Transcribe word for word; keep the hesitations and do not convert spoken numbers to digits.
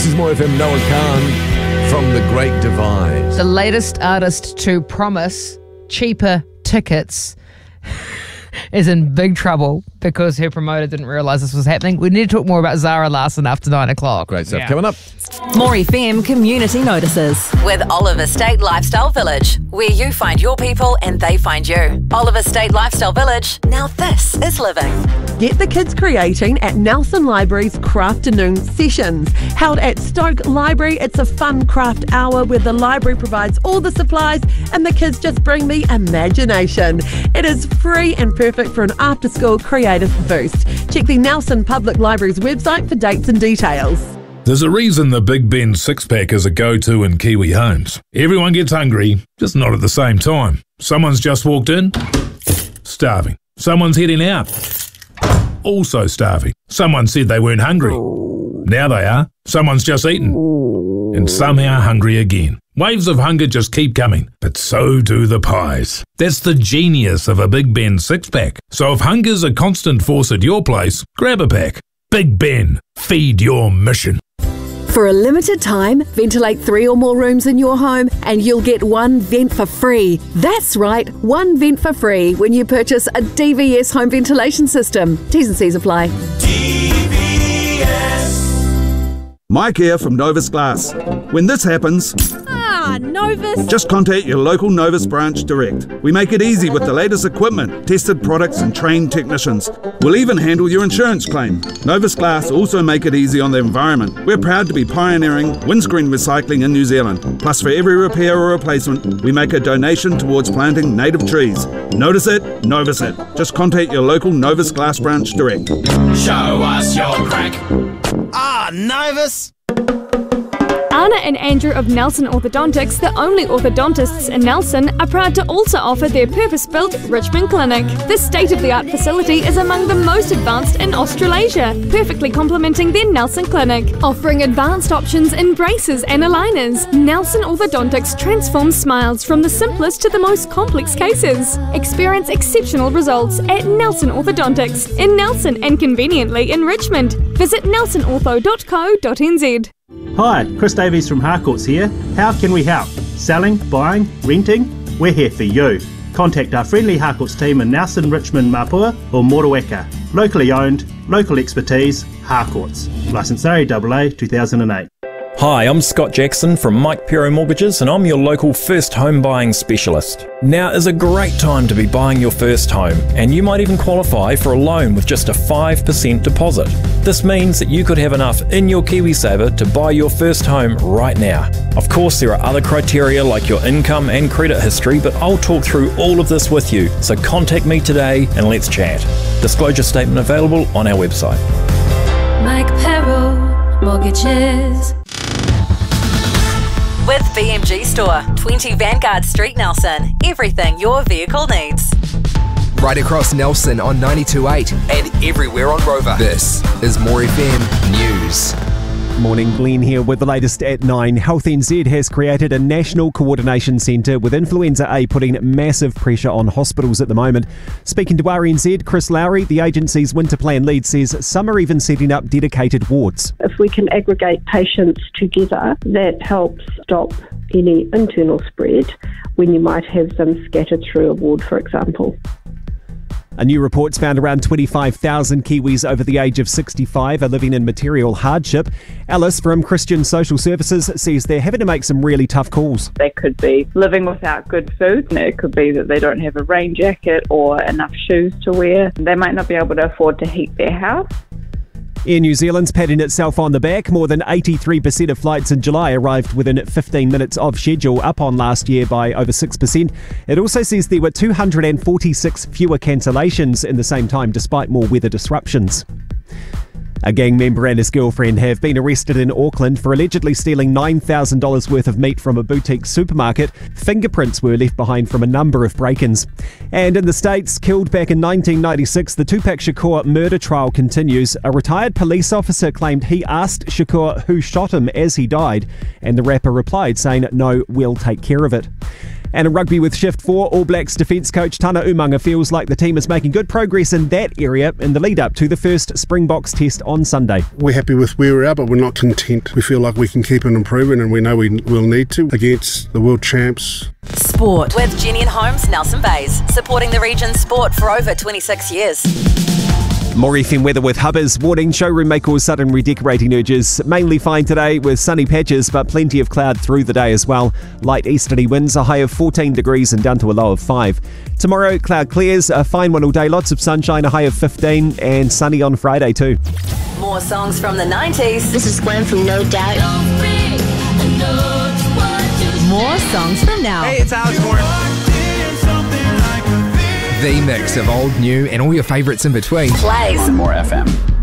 This is More F M, Noah Khan from The Great Divide. The latest artist to promise cheaper tickets is in big trouble because her promoter didn't realise this was happening. We need to talk more about Zara Larsson after nine o'clock. Great stuff. Yeah. Coming up. More F M Community Notices with Oliver State Lifestyle Village, where you find your people and they find you. Oliver State Lifestyle Village. Now this is living. Get the kids creating at Nelson Library's Crafternoon Sessions. Held at Stoke Library, it's a fun craft hour where the library provides all the supplies and the kids just bring the imagination. It is free and perfect for an after-school creative boost. Check the Nelson Public Library's website for dates and details. There's a reason the Big Ben six-pack is a go-to in Kiwi homes. Everyone gets hungry, just not at the same time. Someone's just walked in, starving. Someone's heading out, also starving. Someone said they weren't hungry. Now they are. Someone's just eaten, and somehow hungry again. Waves of hunger just keep coming, but so do the pies. That's the genius of a Big Ben six-pack. So if hunger's a constant force at your place, grab a pack. Big Ben, feed your mission. For a limited time, ventilate three or more rooms in your home and you'll get one vent for free. That's right, one vent for free when you purchase a D V S home ventilation system. T's and C's apply. D V S. Mike here from Novus Glass. When this happens, Ah, Novus. just contact your local Novus branch direct. We make it easy with the latest equipment, tested products and trained technicians. We'll even handle your insurance claim. Novus Glass also make it easy on the environment. We're proud to be pioneering windscreen recycling in New Zealand. Plus, for every repair or replacement, we make a donation towards planting native trees. Notice it, Novus it. Just contact your local Novus Glass branch direct. Show us your crack. Ah, Novus. Anna and Andrew of Nelson Orthodontics, the only orthodontists in Nelson, are proud to also offer their purpose-built Richmond Clinic. This state-of-the-art facility is among the most advanced in Australasia, perfectly complementing their Nelson Clinic, offering advanced options in braces and aligners. Nelson Orthodontics transforms smiles from the simplest to the most complex cases. Experience exceptional results at Nelson Orthodontics in Nelson and conveniently in Richmond. Visit nelson ortho dot co dot n z. Hi, Chris Davies from Harcourts here. How can we help? Selling, buying, renting? We're here for you. Contact our friendly Harcourts team in Nelson, Richmond, Mapua or Motueka. Locally owned, local expertise, Harcourts. Licence R A A A two thousand eight. Hi, I'm Scott Jackson from Mike Pero Mortgages and I'm your local first home buying specialist. Now is a great time to be buying your first home and you might even qualify for a loan with just a five percent deposit. This means that you could have enough in your KiwiSaver to buy your first home right now. Of course, there are other criteria like your income and credit history, but I'll talk through all of this with you, so contact me today and let's chat. Disclosure statement available on our website. Mike Pero Mortgages. With B M G Store, twenty Vanguard Street, Nelson. Everything your vehicle needs. Right across Nelson on ninety-two point eight and everywhere on Rover. This is More F M News. Morning, Glenn here with the latest at nine. Health N Z has created a national coordination centre with influenza A putting massive pressure on hospitals at the moment. Speaking to R N Z, Chris Lowry, the agency's winter plan lead, says some are even setting up dedicated wards. If we can aggregate patients together, that helps stop any internal spread when you might have them scattered through a ward, for example. A new report's found around twenty-five thousand Kiwis over the age of sixty-five are living in material hardship. Alice from Christian Social Services says they're having to make some really tough calls. They could be living without good food. It could be that they don't have a rain jacket or enough shoes to wear. They might not be able to afford to heat their house. Air New Zealand's patting itself on the back. More than eighty-three percent of flights in July arrived within fifteen minutes of schedule, up on last year by over six percent. It also says there were two hundred forty-six fewer cancellations in the same time, despite more weather disruptions. A gang member and his girlfriend have been arrested in Auckland for allegedly stealing nine thousand dollars worth of meat from a boutique supermarket. Fingerprints were left behind from a number of break-ins. And in the States, killed back in nineteen ninety-six, the Tupac Shakur murder trial continues. A retired police officer claimed he asked Shakur who shot him as he died, and the rapper replied saying, "No, we'll take care of it." And in rugby with Shift four, All Blacks defence coach Tana Umaga feels like the team is making good progress in that area in the lead up to the first Springboks test on Sunday. We're happy with where we are, but we're not content. We feel like we can keep on improving, and we know we will need to against the world champs. Sport with Jenny and Holmes, Nelson Bays, supporting the region's sport for over twenty-six years. More F M weather with Hubbers. Warning, showroom may cause sudden redecorating urges. Mainly fine today with sunny patches, but plenty of cloud through the day as well. Light easterly winds, a high of fourteen degrees and down to a low of five. Tomorrow, cloud clears, a fine one all day, lots of sunshine, a high of fifteen, and sunny on Friday too. More songs from the nineties. This is Gwen from No Doubt. More songs from now. Hey, it's Alex Moore. The mix of old, new, and all your favourites in between. Plays More F M.